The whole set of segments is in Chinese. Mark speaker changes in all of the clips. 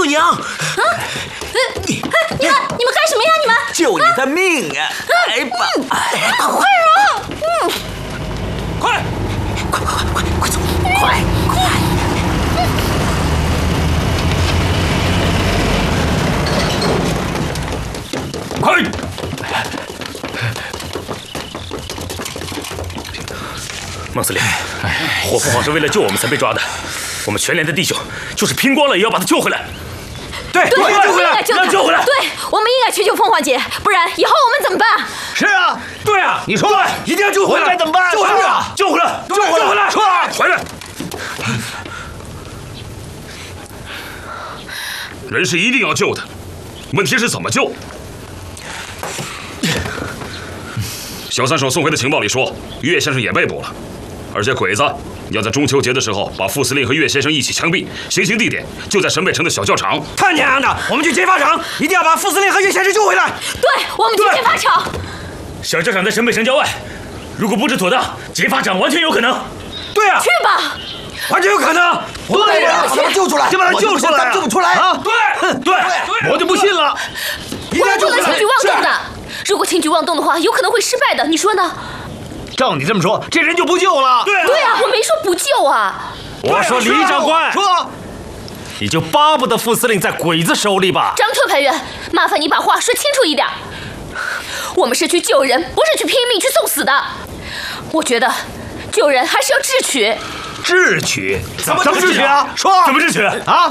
Speaker 1: 娘！
Speaker 2: 你们干什么呀？你们
Speaker 1: 救你的命啊！来吧！
Speaker 2: 快啊！
Speaker 1: 快走！快！
Speaker 3: 孟司令，火凤凰是为了救我们才被抓的，我们全连的弟兄就是拼光了也要把他救回来。
Speaker 1: 对，
Speaker 2: 我们应该
Speaker 3: 救回来。
Speaker 2: 对，我们应该去救凤凰姐，不然以后我们怎么办？
Speaker 4: 是啊，
Speaker 3: 对啊，
Speaker 4: 你说
Speaker 3: 一定要救回来，
Speaker 4: 该怎么办？
Speaker 3: 救回来，救回来，救回来，说回来。人是一定要救的，问题是怎么救。小三手送回的情报里说，岳先生也被捕了，而且鬼子要在中秋节的时候把副司令和岳先生一起枪毙，行刑地点就在沈北城的小教场。
Speaker 1: 他娘的，我们去劫法场，一定要把副司令和岳先生救回来。
Speaker 2: 对，我们去劫法场。
Speaker 3: 小教场在沈北城郊外，如果布置妥当，劫法场完全有可能。
Speaker 1: 对啊，
Speaker 2: 去吧，
Speaker 1: 完全有可能。
Speaker 4: 对呀，
Speaker 1: 把他们救出来，
Speaker 4: 就把他救出来，
Speaker 1: 救不出来
Speaker 4: 啊！
Speaker 3: 对，
Speaker 4: 我就不信了。
Speaker 2: 我们不能轻举妄动的。如果轻举妄动的话，有可能会失败的，你说呢？
Speaker 4: 照你这么说，这人就不救了。
Speaker 2: 对啊，我没说不救啊。
Speaker 5: 我说李长官，
Speaker 4: 说，
Speaker 5: 你就巴不得副司令在鬼子手里吧？
Speaker 2: 张特派员，麻烦你把话说清楚一点。我们是去救人，不是去拼命去送死的。我觉得救人还是要智取。
Speaker 4: 智取？
Speaker 1: 怎么
Speaker 4: 智取啊？说
Speaker 3: 怎么智取
Speaker 4: 啊？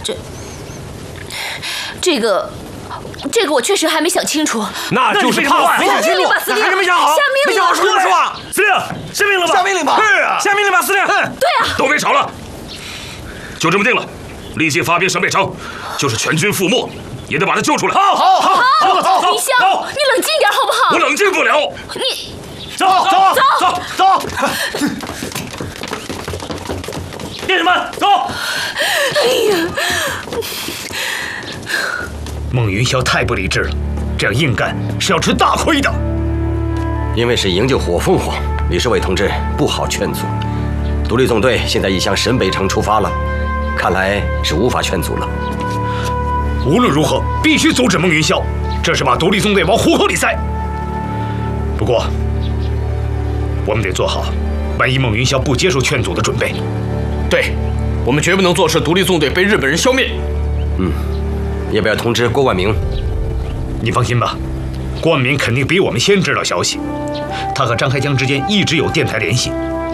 Speaker 2: 这个我确实还没想清楚。
Speaker 5: 那就是怕死。
Speaker 2: 下命令吧，司令！
Speaker 1: 还是没想好，
Speaker 2: 下命令吧！
Speaker 1: 说实话。
Speaker 3: 司令，下命令吧！
Speaker 1: 下命令吧！
Speaker 4: 是啊，
Speaker 1: 下命令吧，司令！
Speaker 2: 对啊，
Speaker 3: 都别吵了，就这么定了，立即发兵沈北城，就是全军覆没，也得把他救出来。
Speaker 4: 好，
Speaker 2: 林香，你冷静一点好不好？
Speaker 3: 我冷静不了。
Speaker 2: 你
Speaker 4: 走。
Speaker 3: 弟兄们，走！
Speaker 2: 哎呀，
Speaker 4: 孟云霄太不理智了，这样硬干是要吃大亏的。
Speaker 6: 因为是营救火凤凰，李侍卫同志不好劝阻。独立纵队现在已向沈北城出发了，看来是无法劝阻了。
Speaker 4: 无论如何，必须阻止孟云霄，这是把独立纵队往虎口里塞。不过，我们得做好万一孟云霄不接受劝阻的准备。
Speaker 5: 对，我们绝不能坐视独立纵队被日本人消灭。
Speaker 6: 要不要通知郭万明？
Speaker 4: 你放心吧，郭万明肯定比我们先知道消息。他和张开江之间一直有电台联系。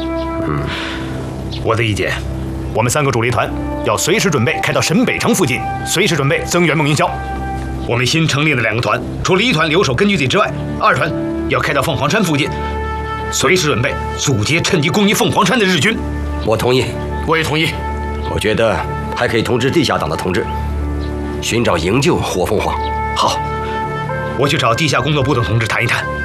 Speaker 4: 我的意见，我们3个主力团要随时准备开到沈北城附近，随时准备增援孟云霄。我们新成立的2个团，除了1团留守根据地之外，2团要开到凤凰山附近，随时准备阻截趁机攻击凤凰山的日军。
Speaker 6: 我同意。
Speaker 5: 我也同意。
Speaker 6: 我觉得还可以通知地下党的同志，寻找营救火凤凰。
Speaker 4: 好，我去找地下工作部的同志谈一谈。